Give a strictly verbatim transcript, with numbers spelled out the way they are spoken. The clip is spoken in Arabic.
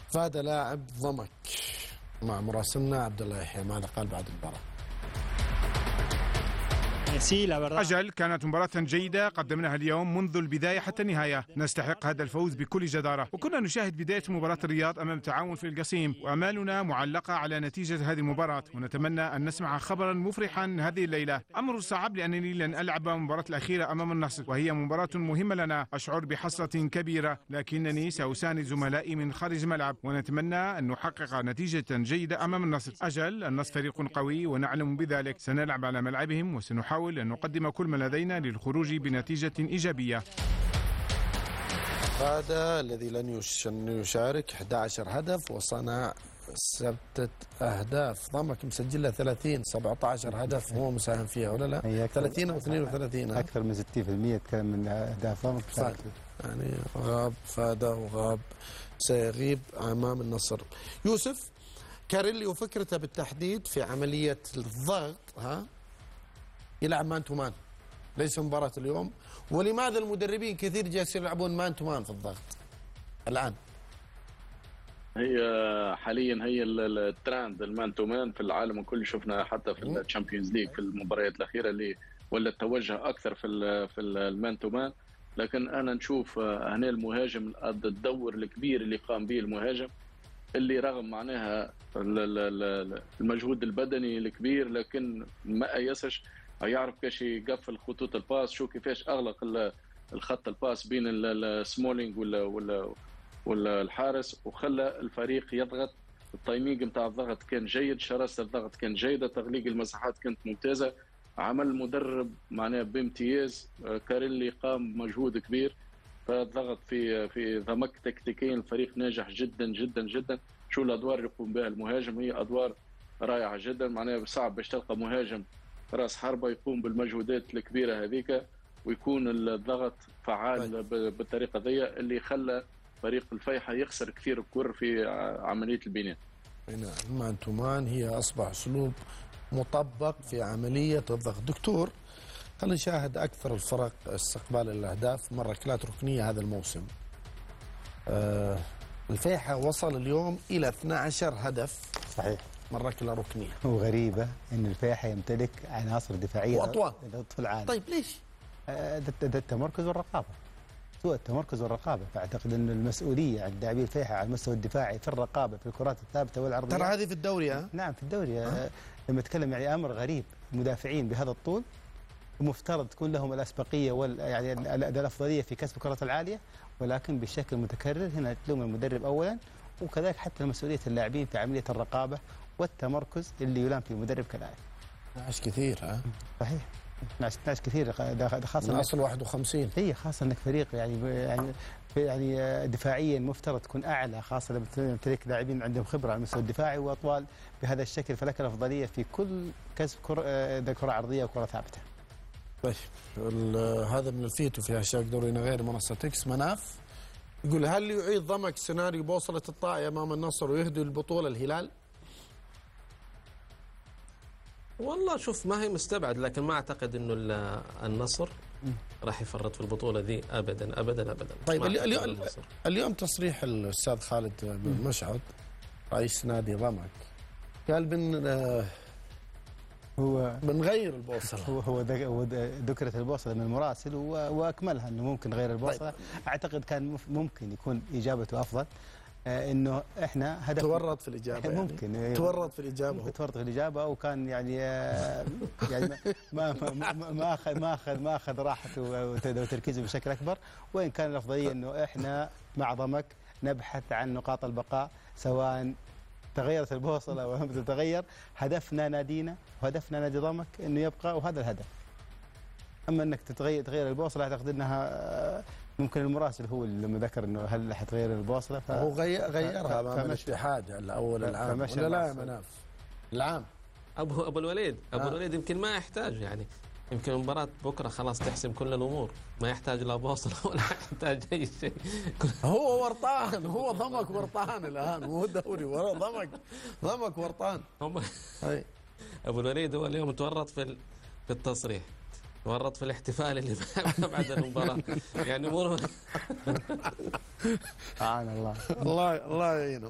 فهذا لاعب ضمك مع مراسلنا عبد الله يحيى، ماذا قال بعد المباراة؟ أجل، كانت مباراة جيدة قدمناها اليوم منذ البداية حتى النهاية، نستحق هذا الفوز بكل جدارة، وكنا نشاهد بداية مباراة الرياض أمام التعاون في القصيم، وأمالنا معلقة على نتيجة هذه المباراة، ونتمنى أن نسمع خبرا مفرحا هذه الليلة. أمر صعب لأنني لن ألعب المباراة الأخيرة أمام النصر، وهي مباراة مهمة لنا، أشعر بحسرة كبيرة، لكنني سأساند زملائي من خارج الملعب، ونتمنى أن نحقق نتيجة جيدة أمام النصر. أجل، النصر فريق قوي ونعلم بذلك، سنلعب على ملعبهم وسنحاول أن نقدم كل ما لدينا للخروج بنتيجة إيجابية. هذا الذي لن يشارك أحد عشر هدف وصنع سبتة أهداف، ضمك مسجل له ثلاثين، سبعة عشر هدف هو مساهم فيها ولا لا؟ ثلاثين أو اثنين وثلاثين، أكثر من ستين بالمئة كان من أهداف ضمك. يعني غاب فادة وغاب سيغيب أمام النصر. يوسف كاريلي وفكرته بالتحديد في عملية الضغط، ها يلعب مان تو مان ليس مباراة اليوم، ولماذا المدربين كثير جالسين يلعبون مان تو مان في الضغط الآن؟ هي حاليا هي الترند المان تو مان في العالم الكل، شفنا حتى في الشامبيونز ليج في المباريات الأخيرة اللي ولا التوجه أكثر في ال في المان تو مان. لكن أنا نشوف هنا المهاجم الدور الكبير اللي قام به المهاجم، اللي رغم معناها المجهود البدني الكبير لكن ما أيسش، يعرف كيفاش يقفل خطوط الباس، شو كيفاش اغلق الخط الباس بين السمولينج ولا ولا ولا الحارس، وخلى الفريق يضغط. التايمينج نتاع الضغط كان جيد، شراسه الضغط كان جيده، تغليق المساحات كانت ممتازه، عمل المدرب معناه بامتياز. كاريلي قام بمجهود كبير، فالضغط في في ضمك تكتيكيا الفريق ناجح جدا جدا جدا. شو الادوار اللي يقوم بها المهاجم هي ادوار رائعه جدا، معناها صعب باش تلقى مهاجم راس حربة يقوم بالمجهودات الكبيرة هذيك ويكون الضغط فعال بالطريقة ذي اللي خلى فريق الفيحة يخسر كثير كور في عملية البناء. نعم، مان تو مان هي أصبح أسلوب مطبق في عملية الضغط. دكتور، خلينا نشاهد أكثر الفرق استقبال الأهداف من ركلات ركنية هذا الموسم. آه الفيحة وصل اليوم إلى اثني عشر هدف صحيح من ركلة ركنية، وغريبة أن الفيحة يمتلك عناصر دفاعية وأطوال في العالم. طيب ليش؟ ده التمركز والرقابة، سوء التمركز والرقابة. فأعتقد أن المسؤولية عن لاعبي الفيحة على المستوى الدفاعي في الرقابة في الكرات الثابتة والعرضية. ترى هذه في الدوري ها؟ نعم في الدوري. أه؟ لما أتكلم يعني أمر غريب، المدافعين بهذا الطول مفترض تكون لهم الأسبقية وال يعني الأفضلية في كسب الكرات العالية، ولكن بشكل متكرر هنا تلوم المدرب أولا، وكذلك حتى مسؤولية اللاعبين في عملية الرقابة والتمركز اللي يلام في المدرب كلاعب. ناس كثير ها؟ صحيح، ناس ناس كثير، خاصة من أصل واحد وخمسين. هي خاصة انك فريق يعني يعني يعني دفاعيا مفترض تكون اعلى، خاصة لما تمتلك لاعبين عندهم خبرة على المستوى الدفاعي واطوال بهذا الشكل، فلك الافضلية في كل كسب كرة كرة عرضية وكرة ثابتة. طيب هذا من الفيتو في هاشتاج دورينا غير منصة اكس. مناف يقول: هل يعيد ضمك سيناريو بوصلة الطائي امام النصر ويهدي البطولة الهلال؟ والله شوف، ما هي مستبعد، لكن ما اعتقد انه النصر راح يفرط في البطولة ذي ابدا ابدا ابدا. طيب اليوم اليوم تصريح الاستاذ خالد بن مشعد رئيس نادي ضمك قال بن هو بنغير البوصله. هو هو ذكرت البوصله من المراسل واكملها انه ممكن غير البوصله. طيب. اعتقد كان ممكن يكون اجابته افضل، انه احنا هدف تورط في الاجابه. ممكن يعني تورط في الاجابه ممكن تورط في الاجابه، وكان يعني يعني ما ما ما اخذ ما اخذ ما اخذ راحته وتركيزه بشكل اكبر، وان كان الافضليه انه احنا مع ضمك نبحث عن نقاط البقاء، سواء تغيرت البوصله او لم تتغير. هدفنا نادينا وهدفنا نادي ضمك انه يبقى، وهذا الهدف. اما انك تتغير تغير البوصله، اعتقد انها ممكن المراسل هو اللي لما ذكر انه هل حتغير البوصله، ف... هو غير غيرها امام الاتحاد الاول العام ولا لا يا مناف؟ العام ابو ابو الوليد ابو آه. الوليد يمكن ما يحتاج، يعني يمكن مباراة بكره خلاص تحسم كل الامور، ما يحتاج لا بوصله ولا يحتاج اي شيء. هو ورطان، هو ضمك ورطان الان، مو دوري ورا ضمك ضمك ورطان. ابو الوليد هو اليوم تورط في في التصريح، ورط في الاحتفال اللي بعد المباراة، يعني امور. سبحان الله. الله الله يعينه.